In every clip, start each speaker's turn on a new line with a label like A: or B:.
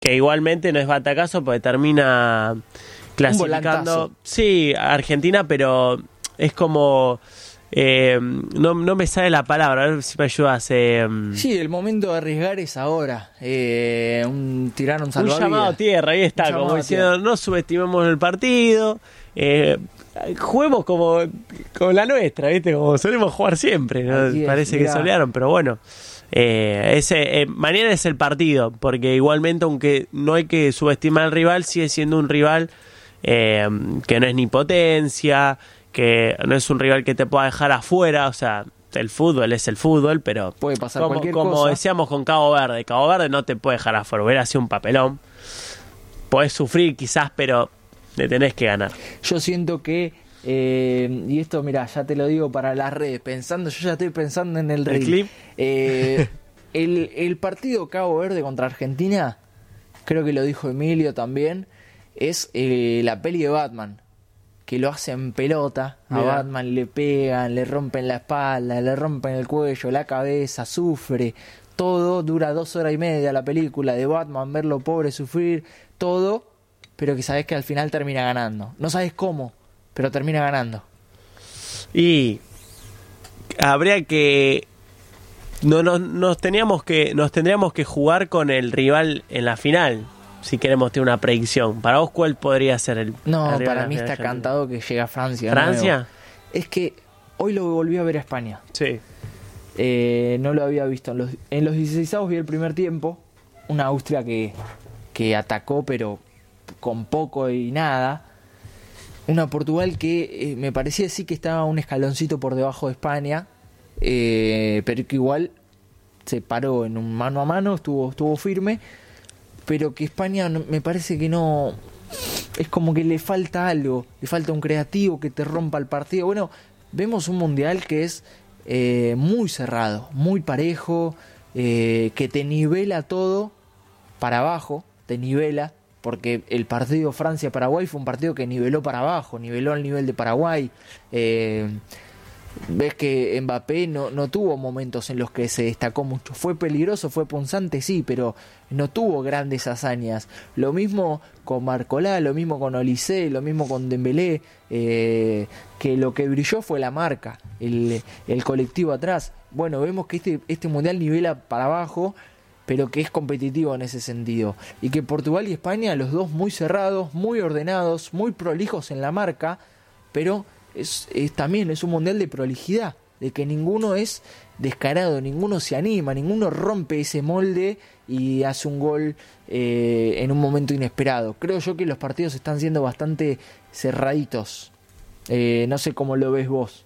A: que igualmente no es batacazo porque termina clasificando. Sí, Argentina, pero es como... no me sale la palabra, a ver si me ayudas.
B: Sí, el momento de arriesgar es ahora. Tirar un salvavidas.
A: Un llamado a tierra, ahí está, como diciendo, no subestimemos el partido, juguemos como la nuestra, ¿viste? Como solemos jugar siempre, ¿no? Parece que se olvidaron, pero bueno. Mañana es el partido, porque igualmente, aunque no hay que subestimar al rival, sigue siendo un rival que no es ni potencia, que no es un rival que te pueda dejar afuera. O sea, el fútbol es el fútbol, pero
B: puede pasar cualquier
A: como
B: cosa.
A: decíamos con Cabo Verde no te puede dejar afuera, hubiera sido un papelón. Podés sufrir quizás, pero le tenés que ganar.
B: Yo siento que y esto, mirá, ya te lo digo para las redes, yo ya estoy pensando en el
A: clip.
B: El partido Cabo Verde contra Argentina, creo que lo dijo Emilio también, es la peli de Batman, que lo hacen pelota. A Batman le pegan, le rompen la espalda, le rompen el cuello, la cabeza, sufre, todo, dura 2 horas y media la película de Batman, verlo pobre sufrir, todo, pero que sabes que al final termina ganando, no sabes cómo, pero termina ganando.
A: Y habría que nos tendríamos que jugar con el rival en la final, si queremos tener una predicción. Para vos, ¿cuál podría ser el rival?
B: Para mí está cantado que llega Francia.
A: ¿Francia?
B: Es que hoy lo volví a ver a España.
A: Sí.
B: No lo había visto. En los 16avos vi el primer tiempo. Una Austria que atacó, pero con poco y nada. Una Portugal que me parecía sí que estaba un escaloncito por debajo de España, pero que igual se paró en un mano a mano, estuvo firme, pero que España me parece que no, es como que le falta algo, le falta un creativo que te rompa el partido. Bueno, vemos un mundial que es muy cerrado, muy parejo, que te nivela todo para abajo, te nivela. Porque el partido Francia-Paraguay fue un partido que niveló para abajo, niveló al nivel de Paraguay. Ves que Mbappé no tuvo momentos en los que se destacó mucho. Fue peligroso, fue punzante, sí, pero no tuvo grandes hazañas. Lo mismo con Barcolá, lo mismo con Olise, lo mismo con Dembélé, que lo que brilló fue la marca, el colectivo atrás. Bueno, vemos que este mundial nivela para abajo, pero que es competitivo en ese sentido. Y que Portugal y España, los dos muy cerrados, muy ordenados, muy prolijos en la marca, pero también es un mundial de prolijidad, de que ninguno es descarado, ninguno se anima, ninguno rompe ese molde y hace un gol en un momento inesperado. Creo yo que los partidos están siendo bastante cerraditos. No sé cómo lo ves vos.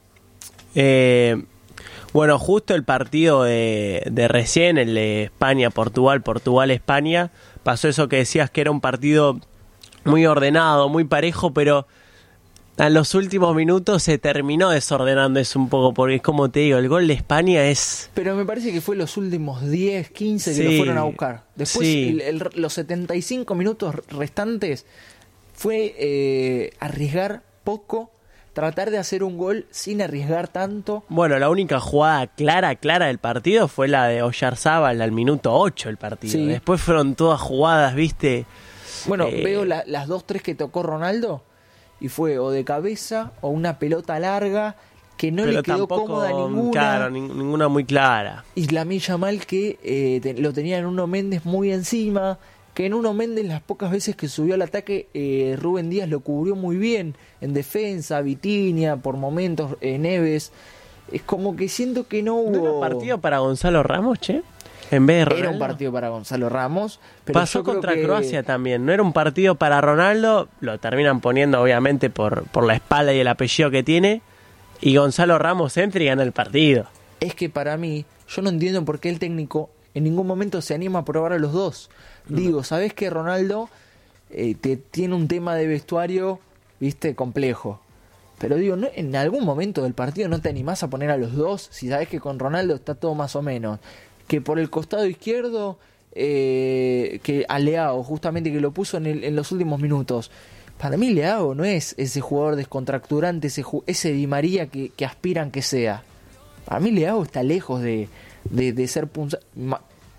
A: Bueno, justo el partido de recién, el de España-Portugal, Portugal-España, pasó eso que decías, que era un partido muy ordenado, muy parejo, pero en los últimos minutos se terminó desordenando eso un poco, porque es como te digo, el gol de España es...
B: Pero me parece que fue los últimos 10, 15 que
A: sí,
B: lo fueron a buscar. Después
A: sí.
B: Los 75 minutos restantes fue arriesgar poco, tratar de hacer un gol sin arriesgar tanto.
A: Bueno, la única jugada clara del partido fue la de Oyarzábal al minuto 8 del partido.
B: Sí.
A: Después fueron todas jugadas, ¿viste?
B: Bueno, veo las 2-3 que tocó Ronaldo y fue o de cabeza o una pelota larga que no le quedó cómoda ninguna.
A: Claro, ninguna muy clara.
B: Y Lamine Yamal que lo tenía en Nuno Méndez muy encima, que en Nuno Méndez las pocas veces que subió al ataque Rubén Díaz lo cubrió muy bien en defensa, Vitinha, por momentos Neves. Es como que siento que no hubo...
A: ¿No era un partido para Gonzalo Ramos, che? En vez de Ronaldo.
B: Era un partido para Gonzalo Ramos. Pero
A: pasó contra Croacia también. No era un partido para Ronaldo. Lo terminan poniendo obviamente por la espalda y el apellido que tiene. Y Gonzalo Ramos entra y gana el partido.
B: Es que para mí, yo no entiendo por qué el técnico en ningún momento se anima a probar a los dos. Digo, ¿sabés que Ronaldo tiene un tema de vestuario, viste, complejo? Pero digo, ¿no, en algún momento del partido no te animás a poner a los dos? Si sabés que con Ronaldo está todo más o menos. Que por el costado izquierdo, que a Leao, justamente que lo puso en los últimos minutos. Para mí Leao no es ese jugador descontracturante, ese Di María que aspiran que sea. Para mí Leao está lejos de ser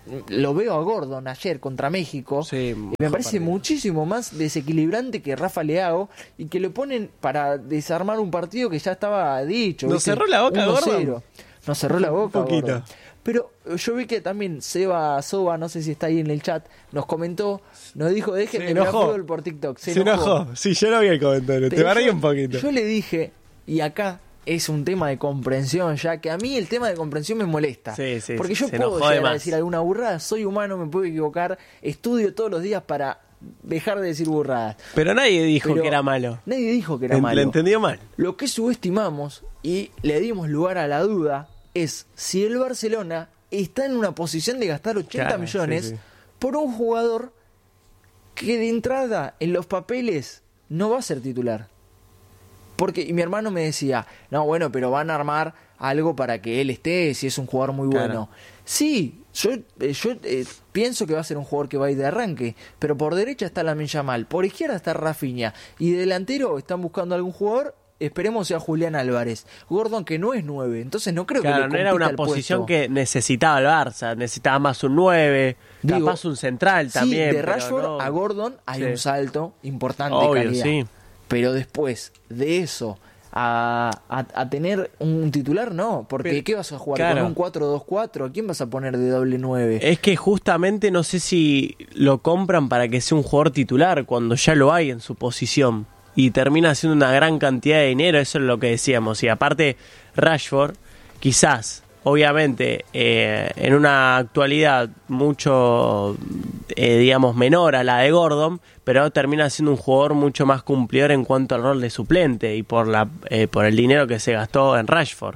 B: lo veo a Gordon ayer contra México,
A: Sí,
B: y me parece muchísimo más desequilibrante que Rafa Leao, y que lo ponen para desarmar un partido que ya estaba dicho.
A: ¿Nos cerró la boca
B: 1-0.
A: Gordon?
B: Nos cerró la boca,
A: Un poquito.
B: Gordon. Pero yo vi que también Seba Soba, no sé si está ahí en el chat, nos comentó, nos dijo, dejen de mirar fútbol por TikTok.
A: Se enojó. Sí, yo lo vi el comentario. Te barré un poquito.
B: Yo le dije, y acá es un tema de comprensión, ya que a mí el tema de comprensión me molesta.
A: Sí,
B: porque yo
A: se
B: puedo
A: enojó de
B: llegar a
A: más.
B: decir alguna burrada, soy humano, me puedo equivocar, estudio todos los días para dejar de decir burradas.
A: Pero nadie dijo
B: Pero
A: que era malo.
B: Nadie dijo que era
A: Lo
B: malo.
A: entendió mal.
B: Lo que subestimamos y le dimos lugar a la duda es si el Barcelona está en una posición de gastar 80 millones por un jugador que de entrada en los papeles no va a ser titular. Porque, y mi hermano me decía, no, bueno, pero van a armar algo para que él esté, si es un jugador muy bueno. Sí, yo pienso que va a ser un jugador que va a ir de arranque, pero por derecha está Lamine Yamal, por izquierda está Rafinha, y de delantero están buscando algún jugador, esperemos sea Julián Álvarez. Gordon, que no es 9, entonces no creo que le
A: no
B: compita
A: era una
B: el
A: posición
B: puesto.
A: que necesitaba el Barça, necesitaba más un 9, capaz un central también.
B: Sí, de
A: pero
B: Rashford
A: no.
B: a Gordon hay un salto importante
A: Obvio,
B: de calidad.
A: sí.
B: Pero después de eso a tener un titular, no. Porque
A: Pero,
B: ¿qué vas a jugar?
A: claro.
B: ¿Con un 4-2-4? ¿A quién vas a poner de doble 9?
A: Es que justamente no sé si lo compran para que sea un jugador titular cuando ya lo hay en su posición. Y termina siendo una gran cantidad de dinero, eso es lo que decíamos. Y aparte, Rashford, quizás, obviamente, en una actualidad mucho, digamos, menor a la de Gordon, pero termina siendo un jugador mucho más cumplidor en cuanto al rol de suplente y por el dinero que se gastó en Rashford.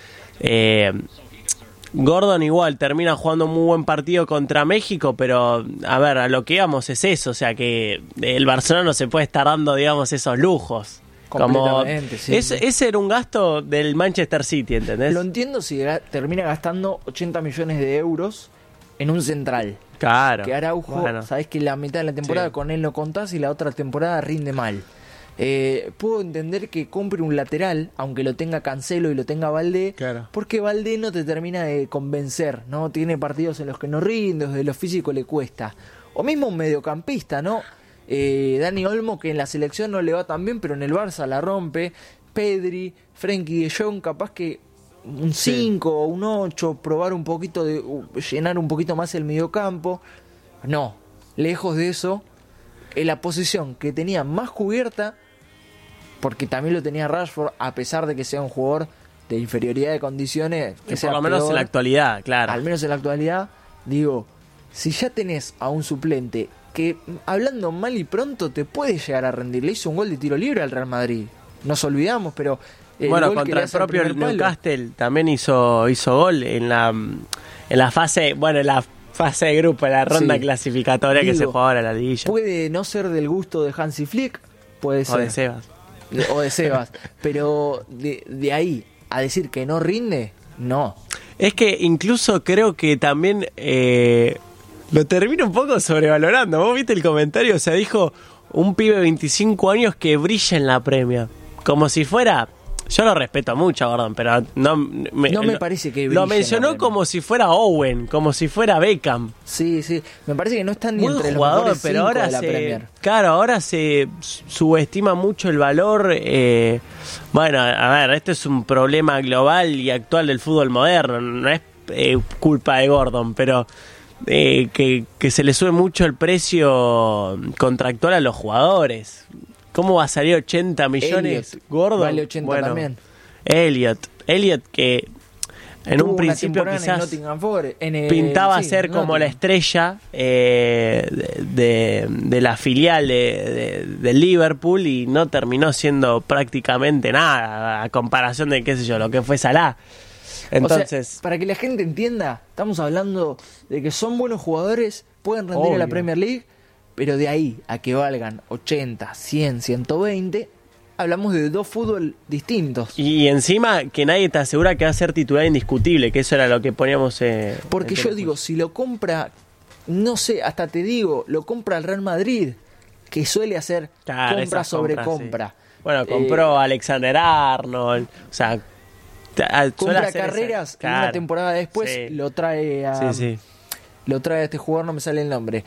A: Gordon igual termina jugando un muy buen partido contra México, pero a ver, a lo que íbamos es eso, o sea que el Barcelona no se puede estar dando, digamos, esos lujos.
B: Completamente, sí.
A: Ese era un gasto del Manchester City, ¿entendés?
B: Lo entiendo si termina gastando 80 millones de euros en un central.
A: Claro.
B: Que Araujo,
A: bueno.
B: sabés que la mitad de la temporada
A: Sí.
B: con él no contás y la otra temporada rinde mal. Puedo entender que compre un lateral, aunque lo tenga Cancelo y lo tenga Valdé,
A: Claro.
B: porque Valdé no te termina de convencer, ¿no? Tiene partidos en los que no rinde, desde lo físico le cuesta. O mismo un mediocampista, ¿no? Dani Olmo, que en la selección no le va tan bien, pero en el Barça la rompe. Pedri, Frenkie de Jong, capaz que un 5 o un 8, probar un poquito de llenar un poquito más el mediocampo. No, lejos de eso, en la posición que tenía más cubierta, porque también lo tenía Rashford, a pesar de que sea un jugador de inferioridad de condiciones, que
A: Que
B: sea
A: por lo menos
B: peor,
A: en la actualidad, claro.
B: al menos en la actualidad, digo, si ya tenés a un suplente que, hablando mal y pronto, te puede llegar a rendir. Le hizo un gol de tiro libre al Real Madrid, nos olvidamos, pero
A: Bueno,
B: gol que
A: contra
B: le
A: el
B: hace al
A: propio
B: primer palo.
A: Newcastle también hizo gol en la fase, bueno, en la fase de grupo, en la ronda
B: Sí.
A: clasificatoria que se
B: Digo,
A: juega ahora la liguilla.
B: Puede no ser del gusto de Hansi Flick, puede
A: O
B: ser.
A: de Sebas.
B: O de Sebas, pero de ahí a decir que no rinde, no.
A: Es que incluso creo que también lo termino un poco sobrevalorando. ¿Vos viste el comentario? O sea, dijo un pibe de 25 años que brilla en la Premier. Como si fuera... Yo lo respeto mucho a Gordon, pero no
B: me parece que brille
A: lo
B: en la
A: mencionó
B: Premier.
A: como si fuera Owen, como si fuera Beckham.
B: Sí, me parece que no están ni
A: Buen
B: entre los
A: jugador,
B: mejores
A: pero
B: 5
A: ahora
B: de la Premier.
A: claro, ahora se subestima mucho el valor. Bueno, a ver, este es un problema global y actual del fútbol moderno. No es culpa de Gordon, pero que se le sube mucho el precio contractual a los jugadores. ¿Cómo va a salir 80 millones?
B: Elliot
A: Gordon
B: vale 80 también.
A: Elliot que en
B: Tuvo
A: un
B: una
A: principio
B: temporada en
A: quizás
B: Nottingham Forest,
A: pintaba
B: sí,
A: ser como la estrella de la filial del Liverpool y no terminó siendo prácticamente nada a comparación de, qué sé yo, lo que fue Salah. Entonces,
B: O sea, para que la gente entienda, estamos hablando de que son buenos jugadores, pueden rendir en la
A: Obvio.
B: Premier League, pero de ahí a que valgan 80, 100, 120, hablamos de dos fútbol distintos.
A: y encima que nadie te asegura que va a ser titular indiscutible, que eso era lo que poníamos
B: Porque yo digo, si lo compra, no sé, hasta te digo, lo compra el Real Madrid, que suele hacer
A: Claro,
B: compra
A: esas
B: sobre
A: compras,
B: compra.
A: sí. Bueno, compró a Alexander Arnold, o sea, suele
B: Compra
A: hacer
B: carreras
A: esa-
B: y una
A: claro.
B: temporada después
A: Sí.
B: lo trae a...
A: Sí.
B: lo trae a este jugador, no me sale el nombre.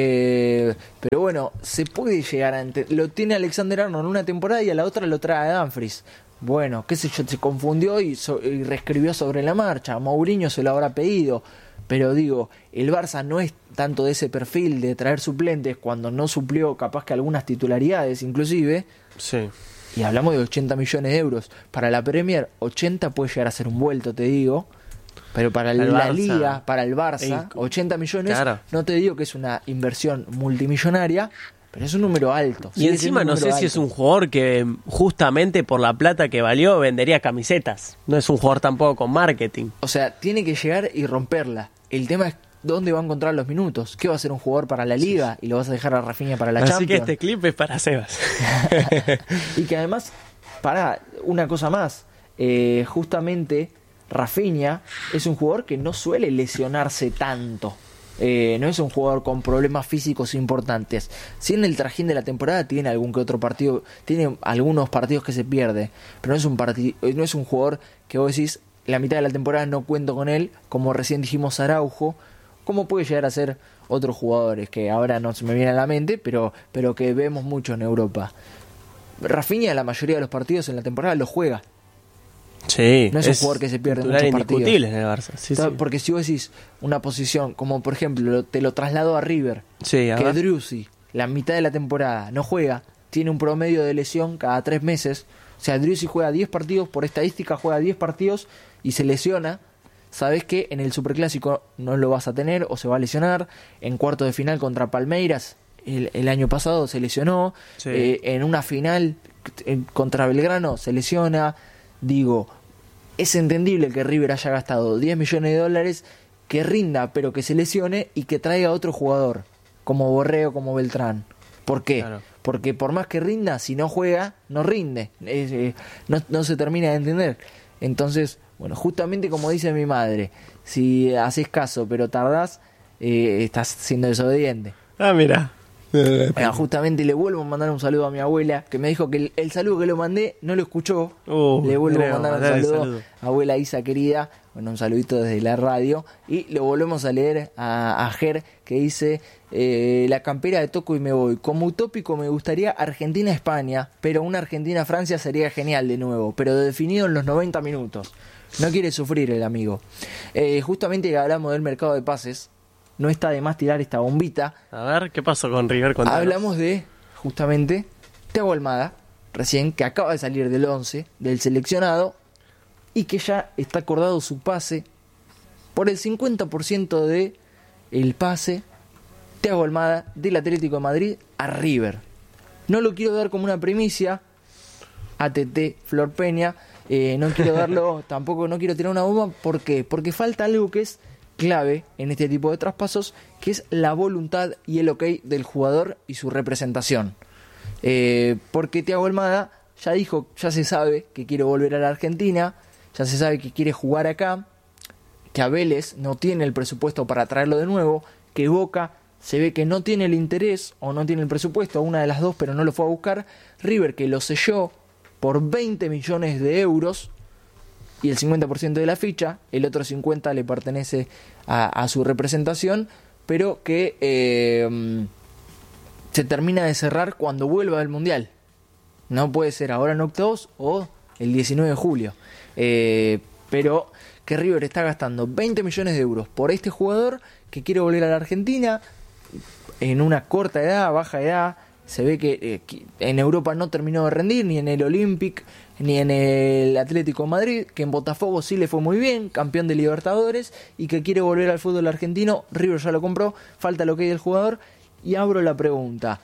B: Pero bueno, se puede llegar a lo tiene Alexander Arnold en una temporada y a la otra lo trae a Dumfries. Bueno, qué sé yo, se confundió y reescribió sobre la marcha. Mourinho se lo habrá pedido. Pero digo, el Barça no es tanto de ese perfil de traer suplentes cuando no suplió capaz que algunas titularidades inclusive.
A: Sí.
B: Y hablamos de 80 millones de euros. Para la Premier, 80 puede llegar a ser un vuelto, te digo. Pero para la Liga, para el Barça, 80 millones, claro. No te digo que es una inversión multimillonaria, pero es un número alto.
A: Y encima no sé si es un jugador que justamente por la plata que valió vendería camisetas. No es un jugador tampoco con marketing.
B: O sea, tiene que llegar y romperla. El tema es dónde va a encontrar los minutos. ¿Qué va a ser un jugador para la Liga? Sí. Y lo vas a dejar a Rafinha para la Champions.
A: Así que este clip es para Sebas.
B: Y que además, para una cosa más, justamente Rafinha es un jugador que no suele lesionarse tanto. No es un jugador con problemas físicos importantes. Si en el trajín de la temporada tiene algún que otro partido, tiene algunos partidos que se pierde, pero no es un jugador que vos decís la mitad de la temporada no cuento con él, como recién dijimos Araujo, como puede llegar a ser otros jugadores que ahora no se me vienen a la mente, pero que vemos mucho en Europa. Rafinha la mayoría de los partidos en la temporada los juega.
A: Sí,
B: no es un jugador que se pierde muchos partidos.
A: En el Barça. Sí, sí.
B: Porque si vos decís una posición, como por ejemplo te lo traslado a River,
A: sí,
B: que Driussi la mitad de la temporada no juega, tiene un promedio de lesión cada 3 meses. O sea, Driussi juega 10 partidos, por estadística juega 10 partidos y se lesiona. Sabés que en el Superclásico no lo vas a tener o se va a lesionar. En cuarto de final contra Palmeiras el año pasado se lesionó. Sí. En una final contra Belgrano se lesiona. Digo, es entendible que River haya gastado 10 millones de dólares, que rinda pero que se lesione y que traiga a otro jugador como Borré, como Beltrán. ¿Por qué? Claro. Porque por más que rinda, si no juega, no rinde. No se termina de entender. Entonces, bueno, justamente como dice mi madre, si haces caso pero tardás, estás siendo desobediente.
A: Ah, mira.
B: Justamente le vuelvo a mandar un saludo a mi abuela, que me dijo que el saludo que le mandé no lo escuchó. Le vuelvo a mandar un saludo. Abuela Isa querida, bueno, un saludito desde la radio. Y lo volvemos a leer a Ger, que dice: la campera de Toco y me voy. Como utópico me gustaría Argentina-España, pero una Argentina-Francia sería genial de nuevo, pero definido en los 90 minutos. No quiere sufrir el amigo. Justamente que hablamos del mercado de pases, no está de más tirar esta bombita.
A: A ver, ¿qué pasó con River?
B: Hablamos de, justamente, Thiago Almada, recién, que acaba de salir del 11, del seleccionado, y que ya está acordado su pase por el 50% de el pase, Thiago Almada, del Atlético de Madrid a River. No lo quiero dar como una primicia, ATT Flor Peña, no quiero darlo, tampoco no quiero tirar una bomba. ¿Por qué? Porque falta algo que es clave en este tipo de traspasos, que es la voluntad y el ok del jugador y su representación. Porque Thiago Almada ya dijo, ya se sabe que quiere volver a la Argentina, ya se sabe que quiere jugar acá, que a Vélez no tiene el presupuesto para traerlo de nuevo, que Boca se ve que no tiene el interés o no tiene el presupuesto, una de las dos, pero no lo fue a buscar. River, que lo selló por 20 millones de euros y el 50% de la ficha, el otro 50% le pertenece a su representación, pero que se termina de cerrar cuando vuelva del Mundial. No puede ser ahora en octavos o el 19 de julio. Pero que River está gastando 20 millones de euros por este jugador que quiere volver a la Argentina en una corta edad, baja edad. Se ve que en Europa no terminó de rendir, ni en el Olympic, ni en el Atlético de Madrid, que en Botafogo sí le fue muy bien, campeón de Libertadores, y que quiere volver al fútbol argentino. River ya lo compró, falta lo que hay del jugador. Y abro la pregunta.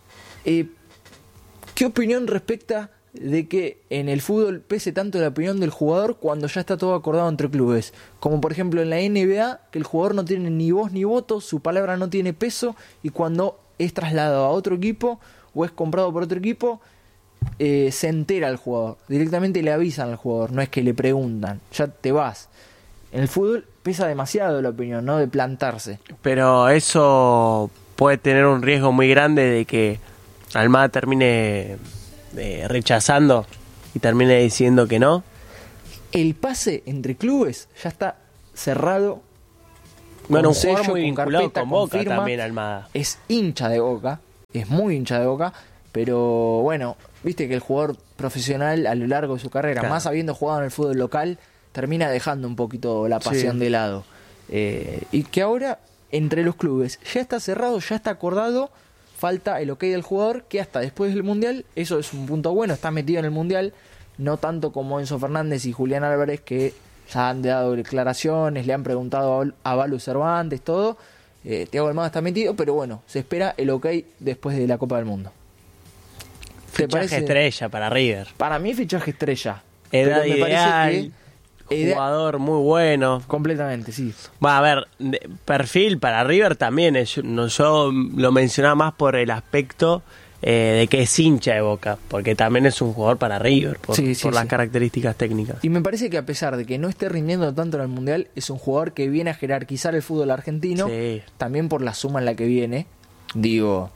B: ¿Qué opinión respecta de que en el fútbol pese tanto la opinión del jugador cuando ya está todo acordado entre clubes? Como por ejemplo en la NBA, que el jugador no tiene ni voz ni voto, su palabra no tiene peso, y cuando es trasladado a otro equipo o es comprado por otro equipo, se entera al jugador, directamente le avisan al jugador, no es que le preguntan, ya te vas. En el fútbol pesa demasiado la opinión, ¿no? De plantarse.
A: Pero eso puede tener un riesgo muy grande de que Almada termine rechazando y termine diciendo que no.
B: El pase entre clubes ya está cerrado
A: Bueno, un
B: sello,
A: jugador muy vinculado
B: carpeta,
A: con Boca
B: firma.
A: también, Almada.
B: Es hincha de Boca, es muy hincha de Boca, pero bueno, viste que el jugador profesional a lo largo de su carrera,
A: Claro.
B: más habiendo jugado en el fútbol local, termina dejando un poquito la pasión de lado. Y que ahora, entre los clubes, ya está cerrado, ya está acordado, falta el ok del jugador, que hasta después del Mundial, eso es un punto bueno, está metido en el Mundial, no tanto como Enzo Fernández y Julián Álvarez, que ya han dado declaraciones, le han preguntado a Balu Cervantes, todo. Thiago Almada está metido, pero bueno, se espera el ok después de la Copa del Mundo. ¿Te
A: Fichaje
B: parece?
A: estrella para River.
B: Para mí fichaje estrella.
A: Edad
B: Pero me parece
A: ideal,
B: que
A: jugador muy bueno.
B: completamente, sí.
A: Va a ver, perfil para River también. Yo lo mencionaba más por el aspecto de que es hincha de Boca, porque también es un jugador para River, por las características técnicas.
B: Y me parece que a pesar de que no esté rindiendo tanto en el Mundial, es un jugador que viene a jerarquizar el fútbol argentino, también por la suma en la que viene. Digo,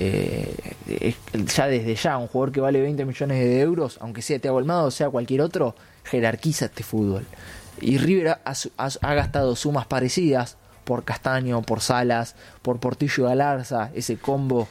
B: ya desde ya, un jugador que vale 20 millones de euros, aunque sea Thiago Almada o sea cualquier otro, jerarquiza este fútbol. Y River ha gastado sumas parecidas por Castaño, por Salas, por Portillo y Galarza, ese combo,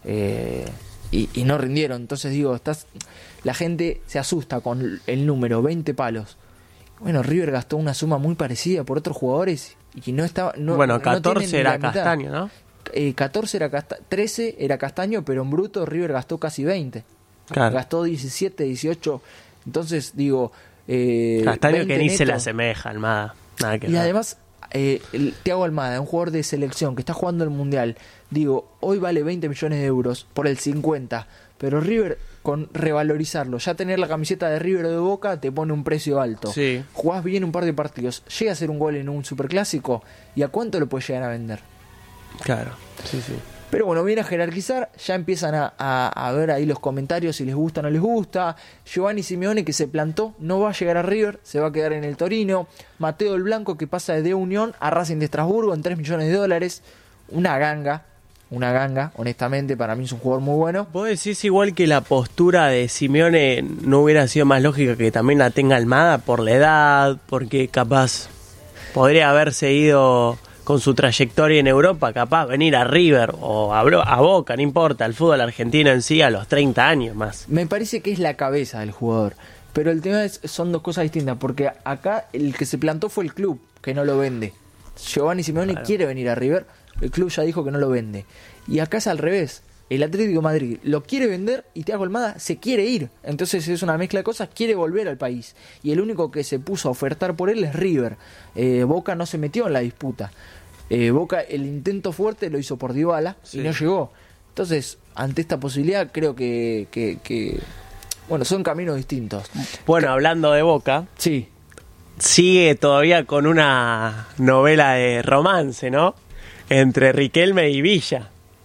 B: y no rindieron. Entonces digo, la gente se asusta con el número 20 palos. Bueno, River gastó una suma muy parecida por otros jugadores y que no estaba.
A: Bueno, 14
B: no
A: era Castaño, ¿no?
B: 14 era 13 era Castaño, pero en bruto River gastó casi 20.
A: Claro.
B: Gastó 17, 18. Entonces digo,
A: Castaño que ni
B: neto.
A: se le asemeja, Almada. Nada que
B: Y
A: ver.
B: además, el Thiago Almada, un jugador de selección que está jugando el Mundial, digo, hoy vale 20 millones de euros por el 50, pero River, con revalorizarlo, ya tener la camiseta de River o de Boca, te pone un precio alto.
A: Sí.
B: Jugás bien un par de partidos, llega a hacer un gol en un superclásico, ¿y a cuánto lo puedes llegar a vender?
A: Claro, sí.
B: Pero bueno, viene a jerarquizar, ya empiezan a ver ahí los comentarios si les gusta o no les gusta. Giovanni Simeone, que se plantó, no va a llegar a River, se va a quedar en el Torino. Mateo el Blanco, que pasa de Unión a Racing de Estrasburgo en $3 millones. Una ganga, honestamente, para mí es un jugador muy bueno.
A: ¿Vos decís igual que la postura de Simeone no hubiera sido más lógica que también la tenga Almada por la edad? Porque capaz podría haberse ido con su trayectoria en Europa, capaz venir a River o a Boca, no importa, el fútbol argentino en sí a los 30 años más.
B: Me parece que es la cabeza del jugador, pero el tema son dos cosas distintas, porque acá el que se plantó fue el club, que no lo vende. Giovanni Simeone quiere venir a River, el club ya dijo que no lo vende. Y acá es al revés, el Atlético de Madrid lo quiere vender y Thiago Almada se quiere ir. Entonces es una mezcla de cosas, quiere volver al país. Y el único que se puso a ofertar por él es River. Boca no se metió en la disputa. Boca, el intento fuerte lo hizo por Dybala y no llegó. Entonces, ante esta posibilidad, creo que bueno, son caminos distintos.
A: Bueno, hablando de Boca,
B: Sí.
A: sigue todavía con una novela de romance, ¿no? Entre Riquelme y Villa.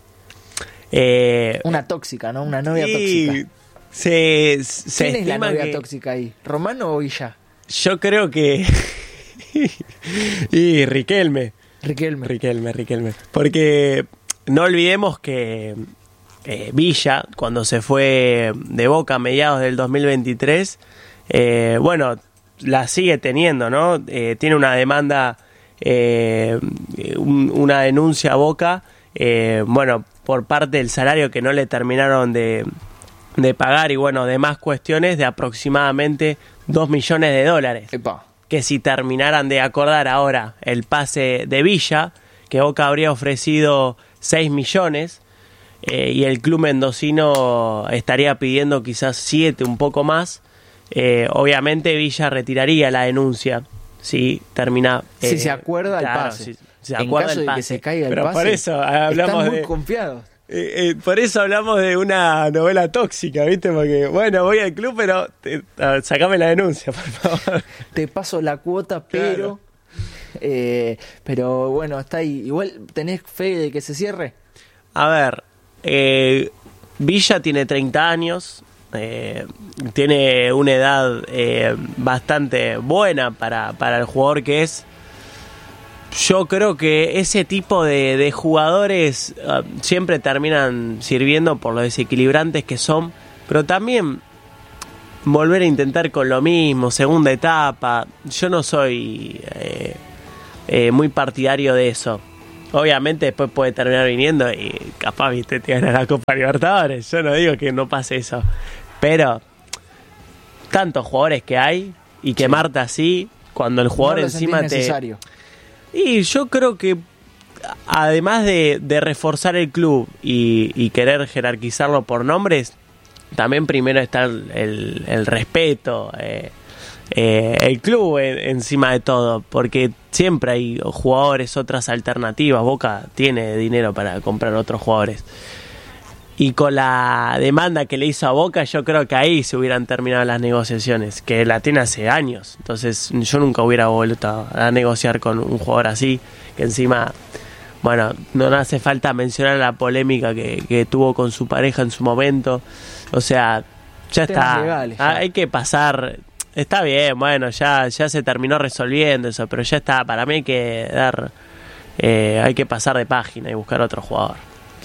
B: Una tóxica, ¿no? Una novia
A: Sí,
B: tóxica.
A: se
B: ¿Quién es la
A: estima
B: novia
A: que
B: tóxica ahí? ¿Romano o Villa?
A: yo creo que y Riquelme.
B: Riquelme.
A: Porque no olvidemos que Villa, cuando se fue de Boca a mediados del 2023, bueno, la sigue teniendo, ¿no? Tiene una demanda, una denuncia a Boca, bueno, por parte del salario que no le terminaron de pagar y bueno, demás cuestiones de aproximadamente $2 millones.
B: Epa.
A: Que si terminaran de acordar ahora el pase de Villa, que Boca habría ofrecido 6 millones y el club mendocino estaría pidiendo quizás 7, un poco más, obviamente Villa retiraría la denuncia si termina...
B: si se acuerda el pase.
A: Si se acuerda
B: en caso
A: el
B: de que
A: pase.
B: se caiga el
A: Pero
B: pase,
A: por eso hablamos
B: están muy
A: de...
B: confiados.
A: por eso hablamos de una novela tóxica, ¿viste? Porque, bueno, voy al club, pero sacame la denuncia, por favor.
B: Te paso la cuota, pero... pero bueno, está ahí. Igual, ¿tenés fe de que se cierre?
A: A ver, Villa tiene 30 años, tiene una edad bastante buena para el jugador que es. Yo creo que ese tipo de jugadores siempre terminan sirviendo por lo desequilibrantes que son, pero también volver a intentar con lo mismo, segunda etapa. Yo no soy muy partidario de eso. Obviamente después puede terminar viniendo y capaz, viste, te gana la Copa Libertadores. Yo no digo que no pase eso, pero tantos jugadores que hay y quemarte así cuando el jugador
B: No lo
A: encima
B: sentís necesario.
A: Y yo creo que además de reforzar el club y querer jerarquizarlo por nombres, también primero está el respeto, el club encima de todo, porque siempre hay jugadores, otras alternativas. Boca tiene dinero para comprar otros jugadores, y con la demanda que le hizo a Boca, yo creo que ahí se hubieran terminado las negociaciones, que la tiene hace años. Entonces yo nunca hubiera vuelto a negociar con un jugador así, que encima, bueno, no hace falta mencionar la polémica que tuvo con su pareja en su momento. O sea, ya
B: Temas
A: está,
B: legales, ya.
A: hay que pasar. Está bien, bueno, ya se terminó resolviendo eso, pero ya está. Para mí hay que hay que pasar de página y buscar otro jugador.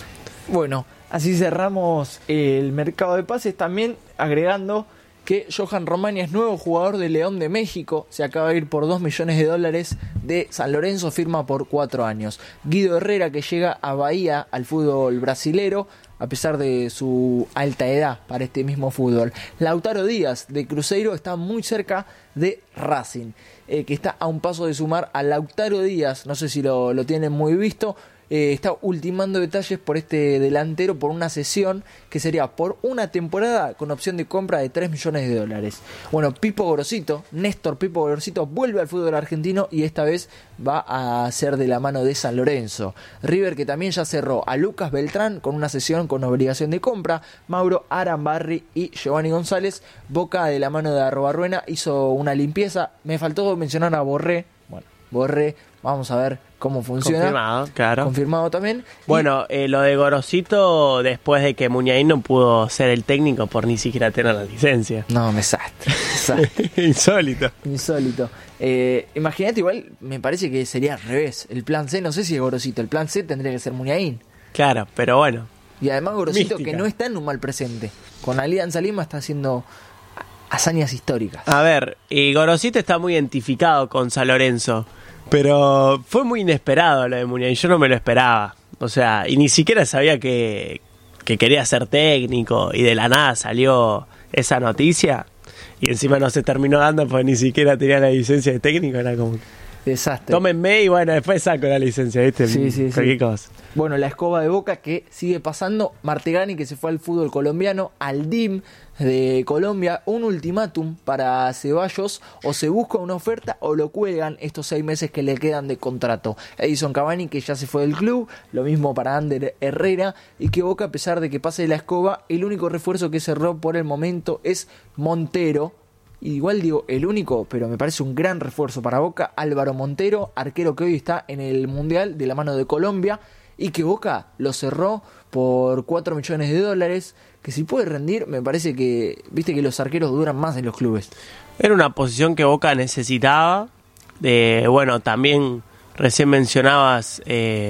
B: Bueno, así cerramos el mercado de pases, también agregando que Johan Romani es nuevo jugador de León de México, se acaba de ir por $2 millones de San Lorenzo, firma por 4 años. Guido Herrera, que llega a Bahía, al fútbol brasilero, a pesar de su alta edad para este mismo fútbol. Lautaro Díaz, de Cruzeiro, está muy cerca de Racing, que está a un paso de sumar a Lautaro Díaz, no sé si lo tienen muy visto. Está ultimando detalles por este delantero por una cesión que sería por una temporada con opción de compra de $3 millones. Bueno, Pipo Gorosito, Néstor Pipo Gorosito, vuelve al fútbol argentino y esta vez va a ser de la mano de San Lorenzo. River, que también ya cerró a Lucas Beltrán con una cesión con obligación de compra. Mauro Arambarri y Giovanni González. Boca, de la mano de Arrobarruena, hizo una limpieza. Me faltó mencionar a Borré. Bueno, Borré, vamos a ver cómo funciona.
A: Confirmado, claro.
B: Confirmado también.
A: Bueno, lo de Gorosito, después de que Muñain no pudo ser el técnico por ni siquiera tener la licencia.
B: No, desastre.
A: Insólito.
B: Insólito. Imagínate, igual me parece que sería al revés. El plan C, no sé si es Gorosito. El plan C tendría que ser Muñain.
A: Claro, pero bueno.
B: Y además Gorosito,
A: Mística.
B: que no está en un mal presente. Con Alianza Lima está haciendo hazañas históricas.
A: A ver, y Gorosito está muy identificado con San Lorenzo, pero fue muy inesperado lo de Muñain. Yo no me lo esperaba. O sea, y ni siquiera sabía que quería ser técnico, y de la nada salió esa noticia. Y encima no se terminó dando porque ni siquiera tenía la licencia de técnico. Era como,
B: Desastre.
A: tómenme y bueno, después saco la licencia, ¿viste?
B: Sí.
A: Cualquier cosa.
B: Bueno, la escoba de Boca que sigue pasando. Martegani, que se fue al fútbol colombiano, al DIM de Colombia. Un ultimátum para Ceballos: o se busca una oferta o lo cuelgan estos 6 meses que le quedan de contrato. Edison Cavani, que ya se fue del club, lo mismo para Ander Herrera, y que Boca, a pesar de que pase la escoba, el único refuerzo que cerró por el momento es Montero. Igual digo el único, pero me parece un gran refuerzo para Boca, Álvaro Montero, arquero que hoy está en el Mundial de la mano de Colombia, y que Boca lo cerró por $4 millones, que si puede rendir, me parece que, viste que los arqueros duran más en los clubes.
A: Era una posición que Boca necesitaba. Bueno, también recién mencionabas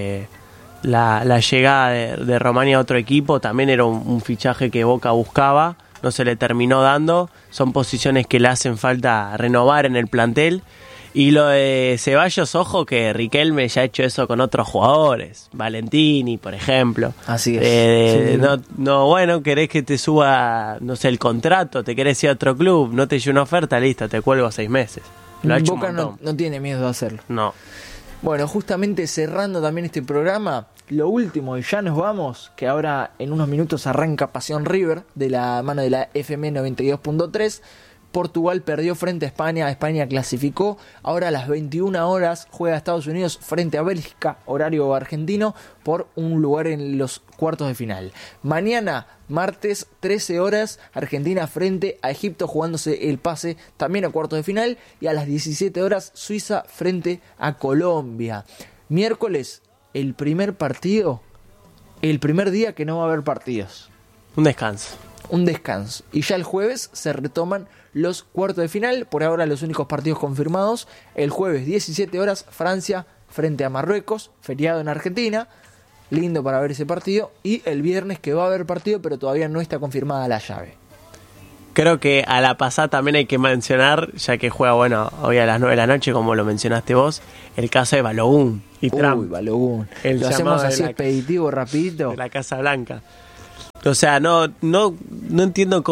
A: la llegada de Romani a otro equipo. También era un fichaje que Boca buscaba, no se le terminó dando. Son posiciones que le hacen falta renovar en el plantel. Y lo de Ceballos, ojo que Riquelme ya ha hecho eso con otros jugadores, Valentini, por ejemplo.
B: Así es. Sí.
A: No, bueno, querés que te suba, no sé, el contrato, te querés ir a otro club, no te llega una oferta, listo, te cuelgo 6 meses. Lo ha hecho
B: Boca
A: un montón.
B: no tiene miedo de hacerlo.
A: No.
B: Bueno, justamente cerrando también este programa, lo último, y ya nos vamos, que ahora en unos minutos arranca Pasión River, de la mano de la FM 92.3. Portugal perdió frente a España clasificó. Ahora a las 21 horas juega Estados Unidos frente a Bélgica, horario argentino, por un lugar en los cuartos de final. Mañana, martes, 13 horas, Argentina frente a Egipto, jugándose el pase también a cuartos de final. Y a las 17 horas, Suiza frente a Colombia. Miércoles, el primer partido, el primer día que no va a haber partidos.
A: Un descanso.
B: Un descanso. Y ya el jueves se retoman los cuartos de final. Por ahora los únicos partidos confirmados: el jueves 17 horas, Francia frente a Marruecos, feriado en Argentina, lindo para ver ese partido. Y el viernes, que va a haber partido, pero todavía no está confirmada la llave.
A: Creo que a la pasada también hay que mencionar, ya que juega, bueno, hoy a las 9 de la noche, como lo mencionaste vos, el caso de Balogun y Trump.
B: Uy, Balogun.
A: El
B: Lo hacemos
A: llamado de
B: así
A: la-
B: expeditivo, rapidito.
A: De la Casa Blanca. O sea, no entiendo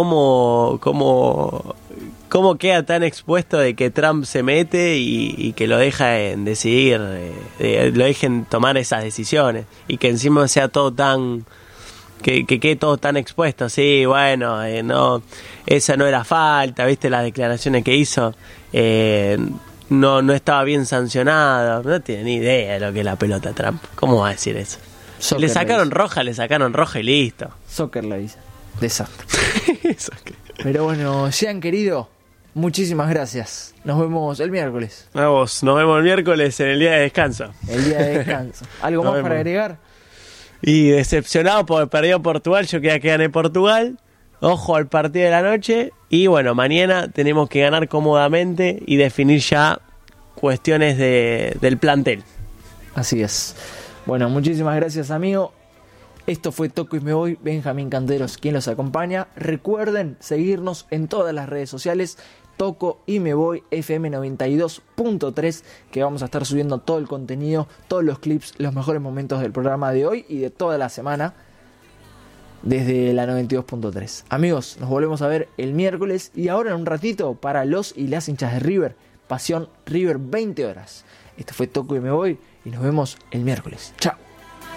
A: cómo queda tan expuesto de que Trump se mete y que lo deja en decidir, lo dejen tomar esas decisiones y que encima sea todo tan... Que quede todo tan expuesto. Sí, bueno, no, esa no era falta, viste las declaraciones que hizo, no estaba bien sancionado, no tiene ni idea de lo que es la pelota Trump. ¿Cómo va a decir eso?
B: Soccer
A: le
B: le
A: sacaron roja y listo.
B: Soccer le dice. Desastre.
A: Eso que-
B: Pero bueno, Jean querido, muchísimas gracias. Nos vemos el miércoles,
A: Vamos, nos vemos el miércoles en el día de descanso.
B: el día de descanso. ¿Algo
A: Nos
B: más para
A: vemos.
B: agregar?
A: Y decepcionado porque perdió Portugal, yo quería que gane Portugal. Ojo al partido de la noche. Y bueno, mañana tenemos que ganar cómodamente y definir ya cuestiones del plantel.
B: Así es. Bueno, muchísimas gracias, amigo. Esto fue Toco y Me Voy, Benjamín Canteros quien los acompaña. Recuerden seguirnos en todas las redes sociales, Toco y Me Voy FM 92.3, que vamos a estar subiendo todo el contenido, todos los clips, los mejores momentos del programa de hoy y de toda la semana desde la 92.3. Amigos, nos volvemos a ver el miércoles y ahora en un ratito para los y las hinchas de River, Pasión River 20 horas. Esto fue Toco y Me Voy y nos vemos el miércoles. Chao.